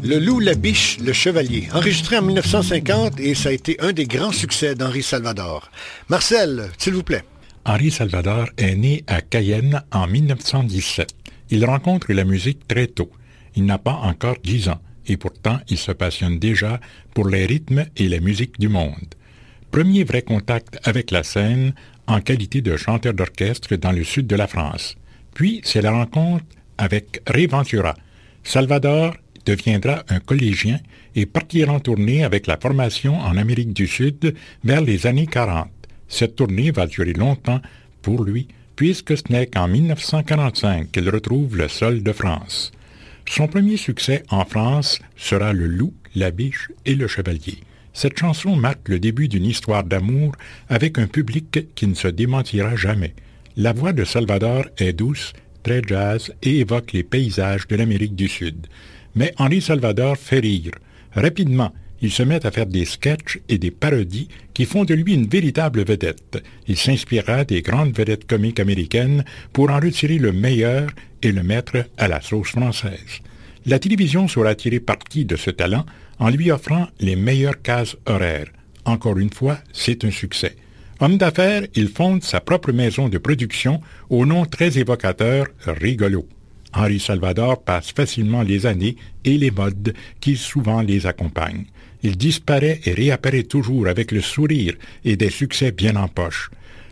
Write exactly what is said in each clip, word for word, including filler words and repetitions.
Le loup, la biche, le chevalier, enregistré en mille neuf cent cinquante et ça a été un des grands succès d'Henri Salvador. Marcel, s'il vous plaît. Henri Salvador est né à Cayenne en mille neuf cent dix-sept. Il rencontre la musique très tôt. Il n'a pas encore dix ans et pourtant il se passionne déjà pour les rythmes et la musique du monde. Premier vrai contact avec la scène en qualité de chanteur d'orchestre dans le sud de la France. Puis c'est la rencontre avec Ray Ventura. Salvador deviendra un collégien et partira en tournée avec la formation en Amérique du Sud vers les années quarante. Cette tournée va durer longtemps pour lui, puisque ce n'est qu'en mille neuf cent quarante-cinq qu'il retrouve le sol de France. Son premier succès en France sera Le Loup, la biche et le chevalier. Cette chanson marque le début d'une histoire d'amour avec un public qui ne se démentira jamais. La voix de Salvador est douce, très jazz et évoque les paysages de l'Amérique du Sud. Mais Henri Salvador fait rire. Rapidement, il se met à faire des sketchs et des parodies qui font de lui une véritable vedette. Il s'inspira des grandes vedettes comiques américaines pour en retirer le meilleur et le mettre à la sauce française. La télévision saura tirer parti de ce talent en lui offrant les meilleures cases horaires. Encore une fois, c'est un succès. Homme d'affaires, il fonde sa propre maison de production au nom très évocateur Rigolo. Henri Salvador passe facilement les années et les modes qui souvent les accompagnent. Il disparaît et réapparaît toujours avec le sourire et des succès bien en poche.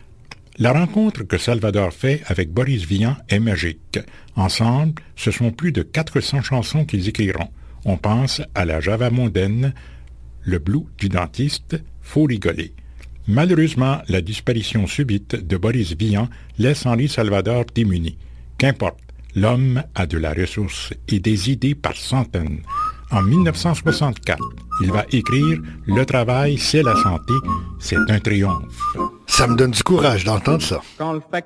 La rencontre que Salvador fait avec Boris Vian est magique. Ensemble, ce sont plus de quatre cents chansons qu'ils écriront. On pense à la Java mondaine, le blues du dentiste, Faut rigoler. Malheureusement, la disparition subite de Boris Vian laisse Henri Salvador démuni. Qu'importe, l'homme a de la ressource et des idées par centaines. En mille neuf cent soixante-quatre, il va écrire « Le travail, c'est la santé ». C'est un triomphe. Ça me donne du courage d'entendre ça.